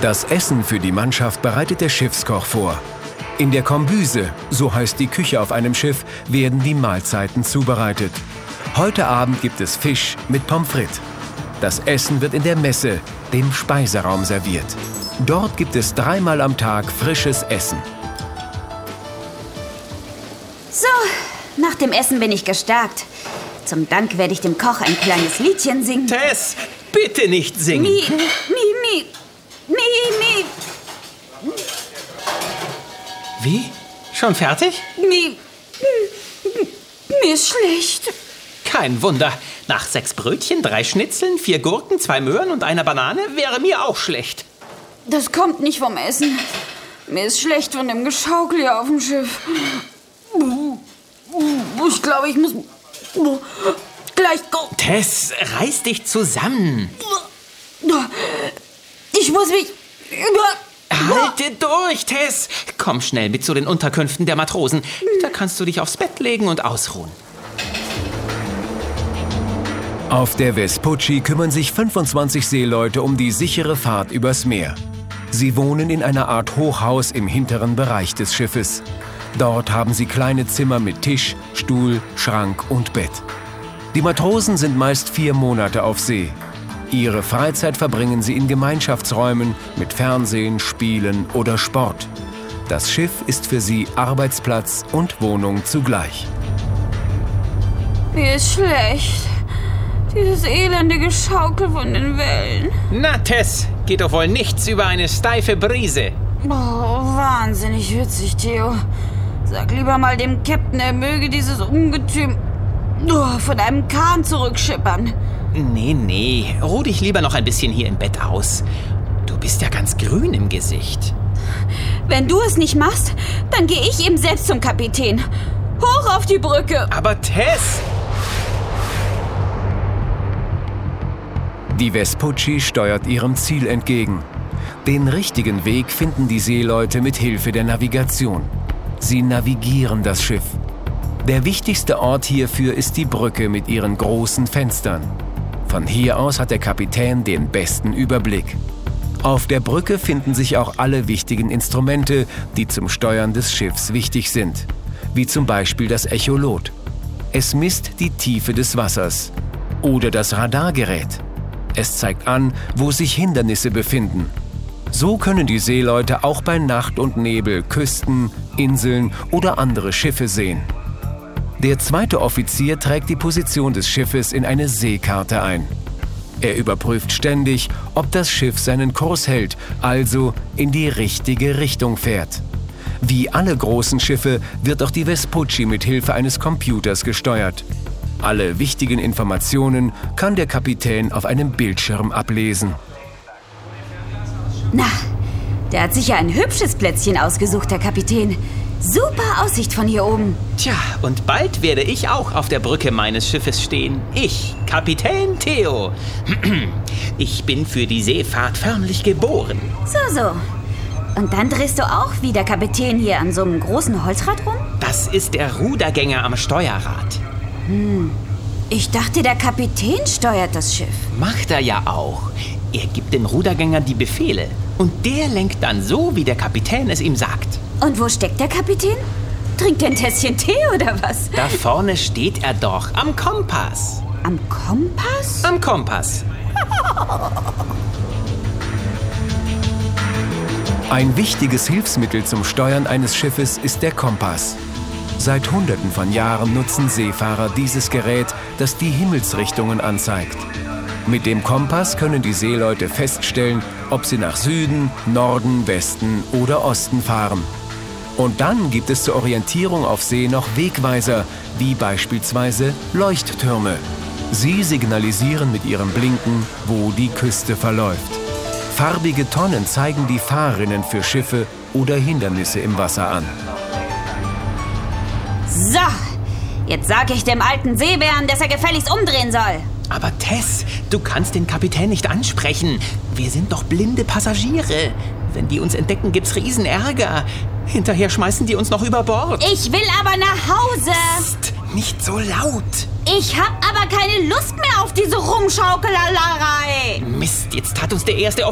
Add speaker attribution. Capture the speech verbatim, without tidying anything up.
Speaker 1: Das Essen für die Mannschaft bereitet der Schiffskoch vor. In der Kombüse, so heißt die Küche auf einem Schiff, werden die Mahlzeiten zubereitet. Heute Abend gibt es Fisch mit Pommes frites. Das Essen wird in der Messe, dem Speiseraum, serviert. Dort gibt es dreimal am Tag frisches Essen.
Speaker 2: So, nach dem Essen bin ich gestärkt. Zum Dank werde ich dem Koch ein kleines Liedchen singen.
Speaker 3: Tess, bitte nicht singen.
Speaker 2: Mi, mi, mi, mi, mi.
Speaker 3: Wie? Schon fertig?
Speaker 2: Mi, mir ist schlecht.
Speaker 3: Kein Wunder. Nach sechs Brötchen, drei Schnitzeln, vier Gurken, zwei Möhren und einer Banane wäre mir auch schlecht.
Speaker 2: Das kommt nicht vom Essen. Mir ist schlecht von dem Geschaukel hier auf dem Schiff. Ich glaube, ich muss gleich...
Speaker 3: Tess, reiß dich zusammen.
Speaker 2: Ich muss mich...
Speaker 3: Halte durch, Tess. Komm schnell mit zu den Unterkünften der Matrosen. Da kannst du dich aufs Bett legen und ausruhen.
Speaker 1: Auf der Vespucci kümmern sich fünfundzwanzig Seeleute um die sichere Fahrt übers Meer. Sie wohnen in einer Art Hochhaus im hinteren Bereich des Schiffes. Dort haben sie kleine Zimmer mit Tisch, Stuhl, Schrank und Bett. Die Matrosen sind meist vier Monate auf See. Ihre Freizeit verbringen sie in Gemeinschaftsräumen mit Fernsehen, Spielen oder Sport. Das Schiff ist für sie Arbeitsplatz und Wohnung zugleich.
Speaker 2: Mir ist schlecht. Dieses elende Geschaukel von den Wellen.
Speaker 3: Na, Tess, geht doch wohl nichts über eine steife Brise.
Speaker 2: Oh, wahnsinnig witzig, Theo. Sag lieber mal dem Captain, er möge dieses Ungetüm oh, von einem Kahn zurückschippern.
Speaker 3: Nee, nee, ruh dich lieber noch ein bisschen hier im Bett aus. Du bist ja ganz grün im Gesicht.
Speaker 2: Wenn du es nicht machst, dann gehe ich eben selbst zum Kapitän. Hoch auf die Brücke.
Speaker 3: Aber Tess...
Speaker 1: Die Vespucci steuert ihrem Ziel entgegen. Den richtigen Weg finden die Seeleute mit Hilfe der Navigation. Sie navigieren das Schiff. Der wichtigste Ort hierfür ist die Brücke mit ihren großen Fenstern. Von hier aus hat der Kapitän den besten Überblick. Auf der Brücke finden sich auch alle wichtigen Instrumente, die zum Steuern des Schiffs wichtig sind. Wie zum Beispiel das Echolot. Es misst die Tiefe des Wassers. Oder das Radargerät. Es zeigt an, wo sich Hindernisse befinden. So können die Seeleute auch bei Nacht und Nebel Küsten, Inseln oder andere Schiffe sehen. Der zweite Offizier trägt die Position des Schiffes in eine Seekarte ein. Er überprüft ständig, ob das Schiff seinen Kurs hält, also in die richtige Richtung fährt. Wie alle großen Schiffe wird auch die Vespucci mit Hilfe eines Computers gesteuert. Alle wichtigen Informationen kann der Kapitän auf einem Bildschirm ablesen.
Speaker 2: Na, der hat sicher ein hübsches Plätzchen ausgesucht, der Kapitän. Super Aussicht von hier oben.
Speaker 3: Tja, und bald werde ich auch auf der Brücke meines Schiffes stehen. Ich, Kapitän Theo. Ich bin für die Seefahrt förmlich geboren.
Speaker 2: So, so. Und dann drehst du auch wie der Kapitän hier an so einem großen Holzrad rum?
Speaker 3: Das ist der Rudergänger am Steuerrad.
Speaker 2: Hm. Ich dachte, der Kapitän steuert das Schiff.
Speaker 3: Macht er ja auch. Er gibt dem Rudergänger die Befehle. Und der lenkt dann so, wie der Kapitän es ihm sagt.
Speaker 2: Und wo steckt der Kapitän? Trinkt er ein Tässchen Tee oder was?
Speaker 3: Da vorne steht er doch, am Kompass.
Speaker 2: Am Kompass?
Speaker 3: Am Kompass.
Speaker 1: Ein wichtiges Hilfsmittel zum Steuern eines Schiffes ist der Kompass. Seit Hunderten von Jahren nutzen Seefahrer dieses Gerät, das die Himmelsrichtungen anzeigt. Mit dem Kompass können die Seeleute feststellen, ob sie nach Süden, Norden, Westen oder Osten fahren. Und dann gibt es zur Orientierung auf See noch Wegweiser, wie beispielsweise Leuchttürme. Sie signalisieren mit ihrem Blinken, wo die Küste verläuft. Farbige Tonnen zeigen die Fahrrinnen für Schiffe oder Hindernisse im Wasser an.
Speaker 2: So, jetzt sage ich dem alten Seebären, dass er gefälligst umdrehen soll.
Speaker 3: Aber Tess, du kannst den Kapitän nicht ansprechen. Wir sind doch blinde Passagiere. Wenn die uns entdecken, gibt's Riesenärger. Hinterher schmeißen die uns noch über Bord.
Speaker 2: Ich will aber nach Hause.
Speaker 3: Psst, nicht so laut.
Speaker 2: Ich hab aber keine Lust mehr auf diese Rumschaukelerei.
Speaker 3: Mist, jetzt hat uns der erste